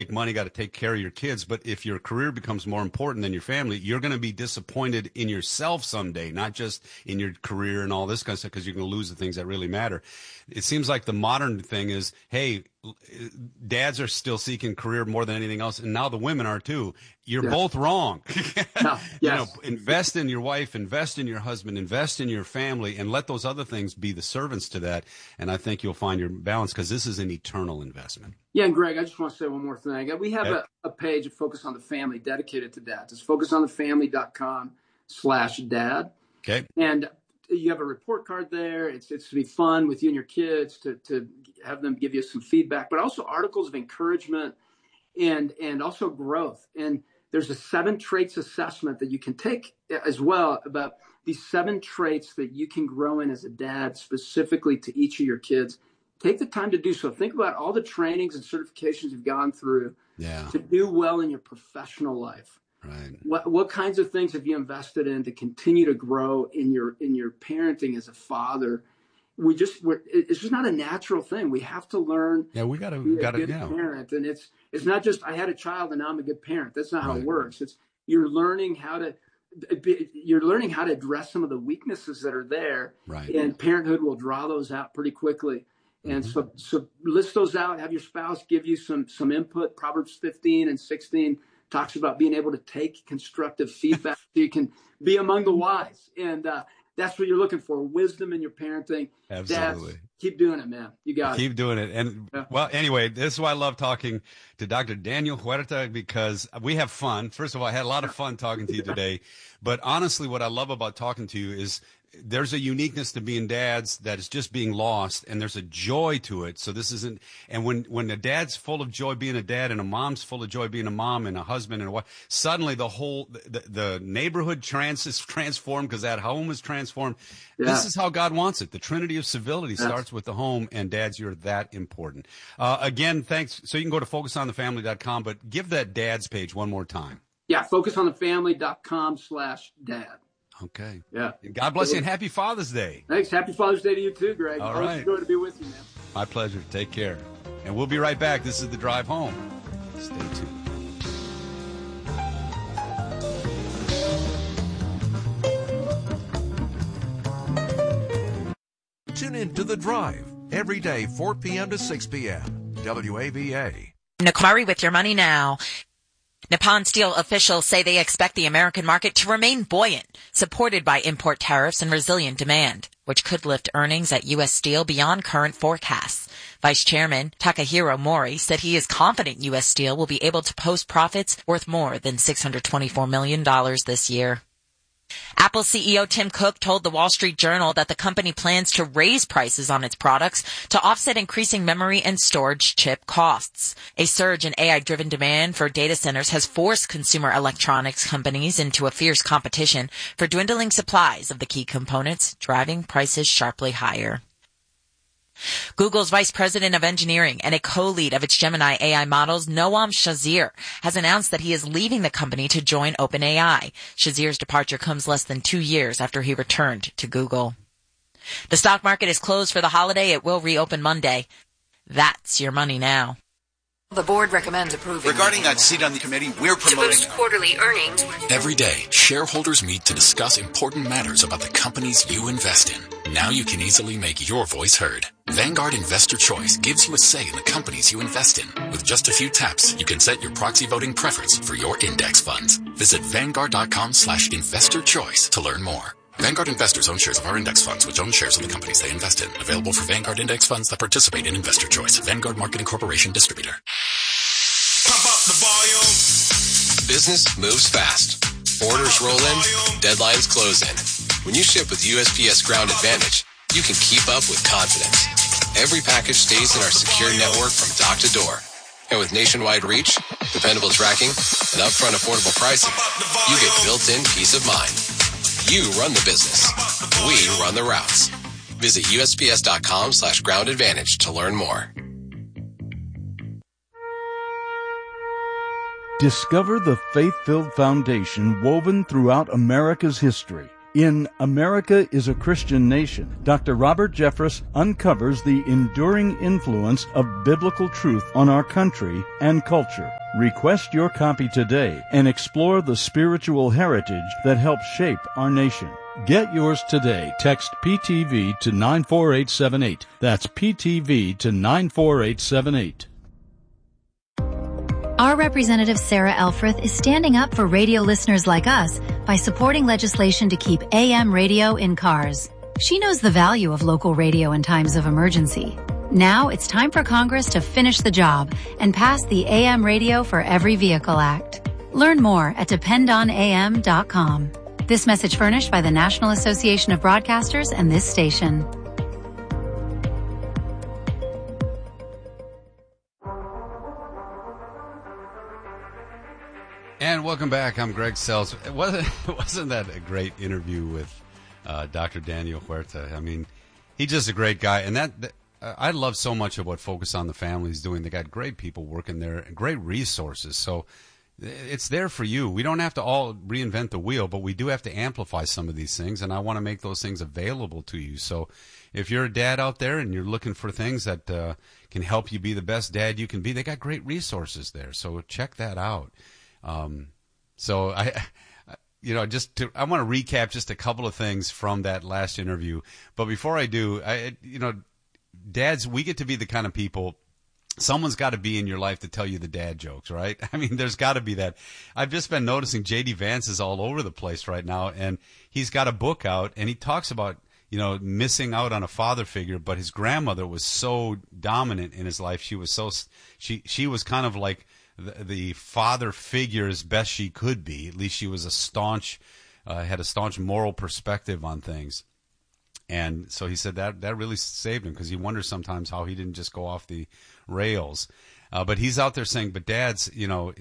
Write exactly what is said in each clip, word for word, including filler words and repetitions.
make money, got to take care of your kids. But if your career becomes more important than your family, you're going to be disappointed in yourself someday, not just in your career and all this kind of stuff, because you're going to lose the things that really matter. It seems like the modern thing is, hey, dads are still seeking career more than anything else, and now the women are too. You're yes. both wrong. no, yes. You know, invest in your wife, invest in your husband, invest in your family, and let those other things be the servants to that. And I think you'll find your balance, because this is an eternal investment. Yeah, and Greg, I just want to say one more thing. We have a, a page of Focus on the Family dedicated to dads. It's focus on the family dot com slash dad. Okay. And you have a report card there. It's it's to be fun with you and your kids, to to have them give you some feedback, but also articles of encouragement and and also growth. And there's a seven traits assessment that you can take as well, about these seven traits that you can grow in as a dad, specifically to each of your kids. Take the time to do so. Think about all the trainings and certifications you've gone through yeah. to do well in your professional life. Right. What what kinds of things have you invested in to continue to grow in your in your parenting as a father? We just we're, it's just not a natural thing. We have to learn. Yeah, we got to be got a good to yeah. parent, and it's it's not just I had a child and now I'm a good parent. That's not right. how it works. It's you're learning how to you're learning how to address some of the weaknesses that are there, right. and parenthood will draw those out pretty quickly. And mm-hmm. so so list those out. Have your spouse give you some some input. Proverbs fifteen and sixteen talks about being able to take constructive feedback so you can be among the wise. And uh, that's what you're looking for, wisdom in your parenting. Absolutely. Dads, keep doing it, man. You got keep it. Keep doing it. And, yeah. well, anyway, this is why I love talking to Doctor Daniel Huerta, because we have fun. First of all, I had a lot of fun talking to you today. But honestly, what I love about talking to you is there's a uniqueness to being dads that is just being lost, and there's a joy to it. So this isn't, and when, when a dad's full of joy being a dad, and a mom's full of joy being a mom, and a husband and a wife, suddenly the whole, the, the neighborhood trans is transformed, because that home is transformed. Yeah. This is how God wants it. The Trinity of civility yes. starts with the home, and dads, you're that important. Uh, again, thanks. So you can go to focus on the family dot com, but give that dad's page one more time. Yeah. focus on the family dot com slash dad. Okay. Yeah. God bless you, and happy Father's Day. Thanks. Happy Father's Day to you too, Greg. All Always right. a joy to be with you, man. My pleasure. Take care. And we'll be right back. This is The Drive Home. Stay tuned. Tune in to The Drive every day, four p.m. to six p.m. W A V A. Nick Murray with your money now. Nippon Steel officials say they expect the American market to remain buoyant, supported by import tariffs and resilient demand, which could lift earnings at U S Steel beyond current forecasts. Vice Chairman Takahiro Mori said he is confident U S Steel will be able to post profits worth more than six hundred twenty-four million dollars this year. Apple C E O Tim Cook told the Wall Street Journal that the company plans to raise prices on its products to offset increasing memory and storage chip costs. A surge in A I-driven demand for data centers has forced consumer electronics companies into a fierce competition for dwindling supplies of the key components, driving prices sharply higher. Google's vice president of engineering and a co-lead of its Gemini A I models, Noam Shazir, has announced that he is leaving the company to join OpenAI. Shazir's departure comes less than two years after he returned to Google. The stock market is closed for the holiday. It will reopen Monday. That's your money now. The board recommends approving. Regarding that seat on the committee, we're promoting to boost quarterly earnings. Every day, shareholders meet to discuss important matters about the companies you invest in. Now you can easily make your voice heard. Vanguard Investor Choice gives you a say in the companies you invest in. With just a few taps, you can set your proxy voting preference for your index funds. Visit Vanguard.com slash investor choice to learn more. Vanguard investors own shares of our index funds, which own shares of the companies they invest in. Available for Vanguard index funds that participate in Investor Choice. Vanguard Marketing Corporation Distributor. Pump up the volume. Business moves fast. Orders roll in, deadlines close in. When you ship with U S P S Ground Advantage, you can keep up with confidence. Every package stays in our secure network from dock to door. And with nationwide reach, dependable tracking, and upfront affordable pricing, you get built-in peace of mind. You run the business. We run the routes. Visit USPS.com slash ground advantage to learn more. Discover the faith-filled foundation woven throughout America's history. In America is a Christian Nation, Doctor Robert Jeffress uncovers the enduring influence of biblical truth on our country and culture. Request your copy today and explore the spiritual heritage that helps shape our nation. Get yours today. Text P T V to nine four eight seven eight. That's P T V to nine four eight seven eight. Our Representative Sarah Elfreth is standing up for radio listeners like us by supporting legislation to keep A M radio in cars. She knows the value of local radio in times of emergency. Now it's time for Congress to finish the job and pass the A M Radio for Every Vehicle Act. Learn more at depend on A M dot com. This message furnished by the National Association of Broadcasters and this station. And welcome back. I'm Greg Sells. Wasn't, wasn't that a great interview with uh, Doctor Daniel Huerta? I mean, he's just a great guy. And that, that uh, I love so much of what Focus on the Family is doing. They got great people working there and great resources. So it's there for you. We don't have to all reinvent the wheel, but we do have to amplify some of these things, and I want to make those things available to you. So if you're a dad out there and you're looking for things that uh, can help you be the best dad you can be, they got great resources there. So check that out. Um, so I, you know, just to, I want to recap just a couple of things from that last interview. But before I do, I, you know, dads, we get to be the kind of people. Someone's got to be in your life to tell you the dad jokes, right? I mean, there's got to be that. I've just been noticing J D Vance is all over the place right now, and he's got a book out, and he talks about, you know, missing out on a father figure, but his grandmother was so dominant in his life. She was so she she was kind of like the, the father figure as best she could be. At least she was a staunch, uh, had a staunch moral perspective on things. And so he said that that really saved him, because he wonders sometimes how he didn't just go off the rails. Uh, but he's out there saying, but dads, you know,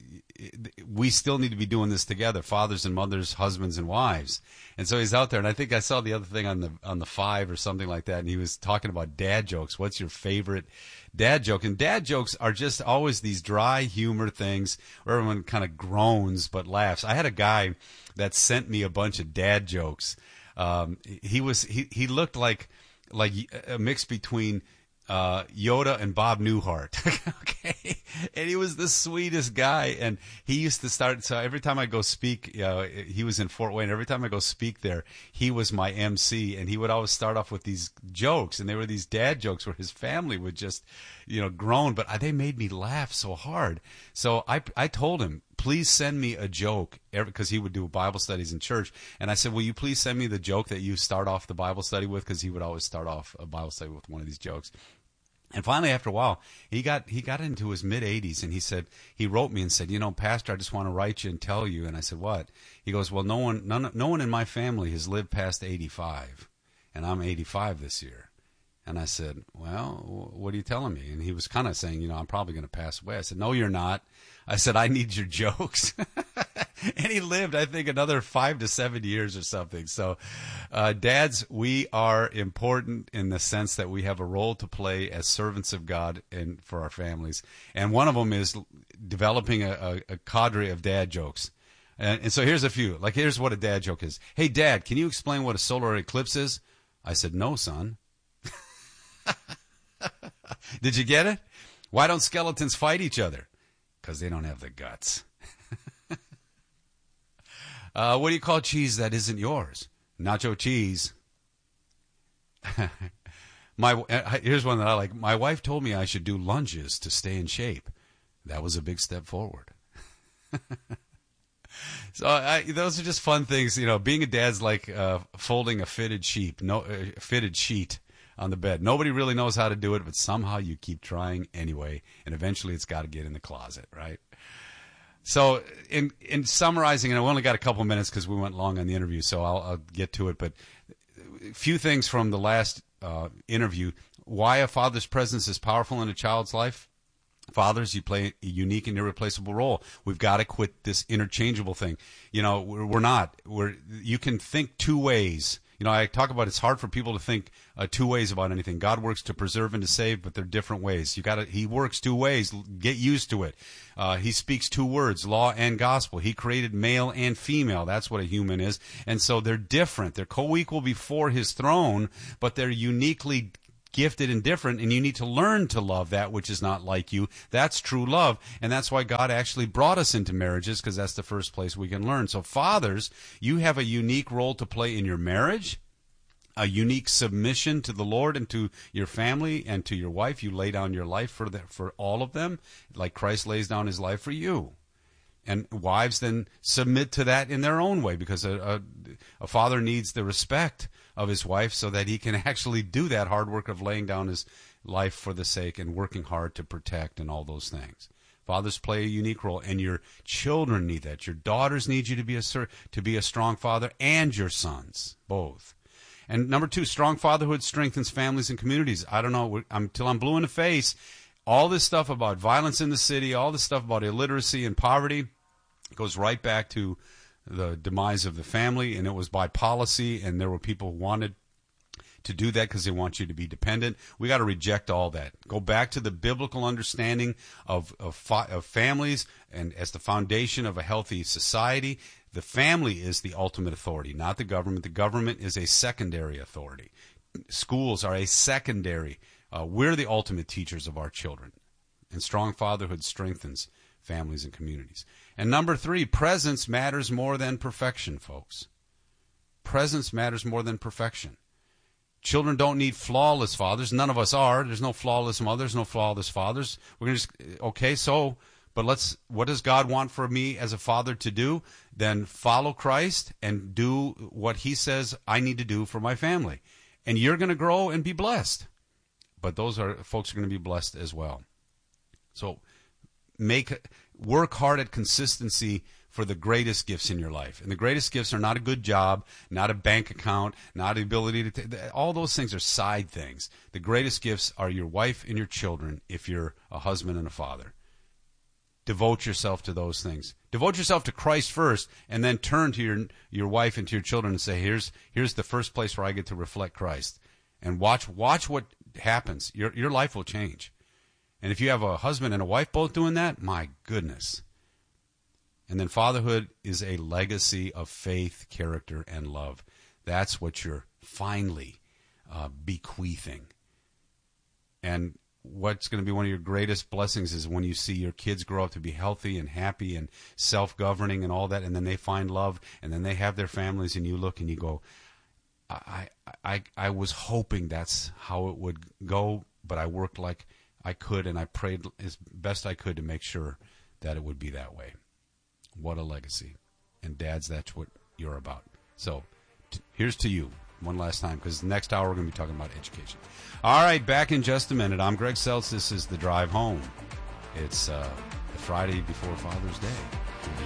we still need to be doing this together, fathers and mothers, husbands and wives. And so he's out there, and I think I saw the other thing on the on the Five or something like that, and he was talking about dad jokes. What's your favorite dad joke? And dad jokes are just always these dry humor things where everyone kind of groans but laughs. I had a guy that sent me a bunch of dad jokes. Um, he was he, he looked like like a mix between uh, Yoda and Bob Newhart. Okay, and he was the sweetest guy. And he used to start. So every time I go speak, uh, he was in Fort Wayne. Every time I go speak there, he was my M C, and he would always start off with these jokes, and they were these dad jokes where his family would just, you know, groan, but they made me laugh so hard. So I I told him, please send me a joke, because he would do Bible studies in church. And I said, will you please send me the joke that you start off the Bible study with? Because he would always start off a Bible study with one of these jokes. And finally, after a while, he got he got into his mid-eighties, and he said, he wrote me and said, you know, Pastor, I just want to write you and tell you. And I said, what? He goes, well, no one, none, no one in my family has lived past eighty-five, and I'm eighty-five this year. And I said, well, what are you telling me? And he was kind of saying, you know, I'm probably going to pass away. I said, no, you're not. I said, I need your jokes. And he lived, I think, another five to seven years or something. So, uh, dads, we are important in the sense that we have a role to play as servants of God and for our families. And one of them is developing a, a, a cadre of dad jokes. And, and so here's a few. Like, here's what a dad joke is. Hey, Dad, can you explain what a solar eclipse is? I said, no, son. Did you get it? Why don't skeletons fight each other? Because they don't have the guts. uh, what do you call cheese that isn't yours? Nacho cheese. My uh, here's one that I like. My wife told me I should do lunges to stay in shape. That was a big step forward. So I, those are just fun things, you know. Being a dad's like uh, folding a fitted sheep, no uh, fitted sheet on the bed. Nobody really knows how to do it, but somehow you keep trying anyway, and eventually it's got to get in the closet, right? So in in summarizing, and I only got a couple minutes because we went long on the interview, so I'll, I'll get to it, but a few things from the last uh, interview. Why a father's presence is powerful in a child's life. Fathers, you play a unique and irreplaceable role. We've got to quit this interchangeable thing. You know, we're, we're not. We're, you can think two ways. You know, I talk about it's hard for people to think uh, two ways about anything. God works to preserve and to save, but they're different ways. You got to. He works two ways. Get used to it. Uh, he speaks two words, law and gospel. He created male and female. That's what a human is. And so they're different. They're co-equal before his throne, but they're uniquely gifted and different, and you need to learn to love that which is not like you. That's true love, and that's why God actually brought us into marriages, because that's the first place we can learn. So fathers, you have a unique role to play in your marriage, a unique submission to the Lord and to your family and to your wife. You lay down your life for the, for all of them, like Christ lays down his life for you. And wives then submit to that in their own way, because a, a, a father needs the respect of his wife so that he can actually do that hard work of laying down his life for the sake and working hard to protect and all those things. Fathers play a unique role, and your children need that. Your daughters need you to be a to be a strong father, and your sons, both. And number two, strong fatherhood strengthens families and communities. I don't know, until I'm blue in the face, all this stuff about violence in the city, all this stuff about illiteracy and poverty goes right back to the demise of the family, and it was by policy, and there were people who wanted to do that because they want you to be dependent. We got to reject all that. Go back to the biblical understanding of, of, fa- of families and as the foundation of a healthy society. The family is the ultimate authority, not the government. The government is a secondary authority. Schools are a secondary. Uh, we're the ultimate teachers of our children. And strong fatherhood strengthens families and communities. And number three, presence matters more than perfection, folks. Presence matters more than perfection. Children don't need flawless fathers. None of us are. There's no flawless mothers, no flawless fathers. We're going to just, okay, so... But let's, what does God want for me as a father to do? Then follow Christ and do what he says I need to do for my family. And you're going to grow and be blessed. But those are folks are going to be blessed as well. So make work hard at consistency for the greatest gifts in your life. And the greatest gifts are not a good job, not a bank account, not the ability to t- all those things are side things. The greatest gifts are your wife and your children if you're a husband and a father. Devote yourself to those things. Devote yourself to Christ first, and then turn to your your wife and to your children and say, here's here's the first place where I get to reflect Christ. And watch watch what happens. Your your life will change. And if you have a husband and a wife both doing that, my goodness. And then fatherhood is a legacy of faith, character, and love. That's what you're finally uh, bequeathing. And what's going to be one of your greatest blessings is when you see your kids grow up to be healthy and happy and self-governing and all that, and then they find love, and then they have their families, and you look and you go, I, I, I was hoping that's how it would go, but I worked like I could, and I prayed as best I could to make sure that it would be that way. What a legacy. And dads, that's what you're about. So t- here's to you. One last time, because next hour we're going to be talking about education. All right, back in just a minute. I'm Greg Seltz. This is The Drive Home. It's uh, the Friday before Father's Day.